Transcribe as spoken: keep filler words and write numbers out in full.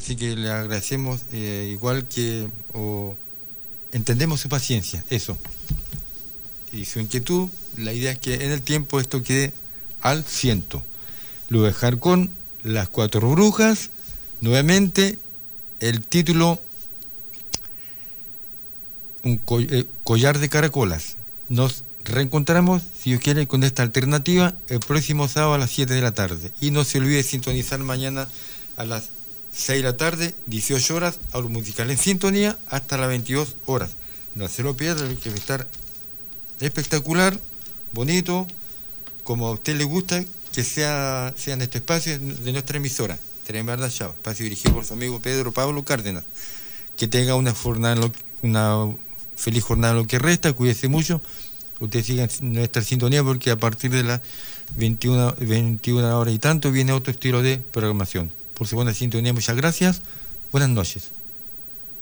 Así que le agradecemos, eh, igual que o, entendemos su paciencia, eso. Y su inquietud, la idea es que en el tiempo esto quede al ciento. Lo dejar con Las Cuatro Brujas, nuevamente el título Un co eh, collar de caracolas. Nos reencontramos, si Dios quiere, con esta alternativa el próximo sábado a las siete de la tarde. Y no se olvide sintonizar mañana a las seis de la tarde, dieciocho horas, a lo musical en sintonía, hasta las veintidós horas. No se lo pierda, que va a estar espectacular, bonito, como a usted le gusta que sea, sea en este espacio de nuestra emisora, Tremenda Chao, espacio dirigido por su amigo Pedro Pablo Cárdenas. Que tenga una jornada, una feliz jornada en lo que resta, cuídese mucho, usted siga en nuestra sintonía porque a partir de las veintiuna, veintiuna horas y tanto viene otro estilo de programación. Por su buena sintonía, muchas gracias, buenas noches.